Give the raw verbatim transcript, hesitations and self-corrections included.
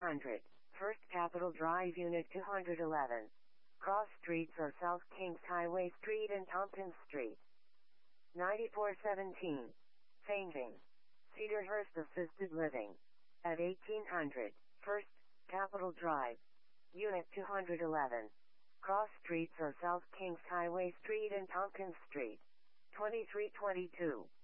hundred. First Capitol Drive Unit two hundred eleven. Cross streets are South Kings Highway Street and Tompkins Street. ninety-four seventeen. Fainting. Cedarhurst Assisted Living. At eighteen hundred. First Capitol Drive. Unit two hundred eleven. Cross streets are South Kings Highway Street and Tompkins Street. twenty-three twenty-two.